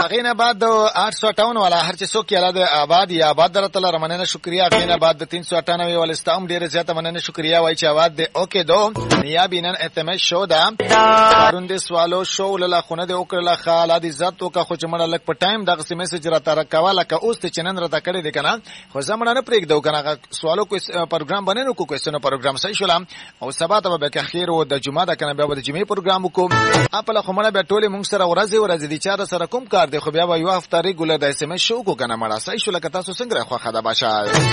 غینا بعد 858 والا هر چې څوک یاله د آباد یا آباد درته لرمنه شکریا غینا بعد 398 ول استام ډیره زیاته مننه شکریا وای چې آباد د اوکې دو نیابینن اتمه شو دا روند سوالو شو له خونه د وکړه خاله د عزت او کا خو چې مړه لک په ټایم دغه میسج را تر کواله کا اوس ته چنن را تکړه دي کنه خو زمونه نه پرېګ دو کنه سوالو کو پروګرام باندې نو کو کوېسنو پروګرام صحیح شولم او سبا ته به خیر او د جمعه د کنه بیا د جمعې پروګرام کو خپل خو مړه به ټوله مونږ سره ورځي دي چا سره کوم کار دی خو بیا یو هفته ریګولر د اس ام اس شو کو کنه مړه صحیح شول کته تاسو څنګه خو خدا باشه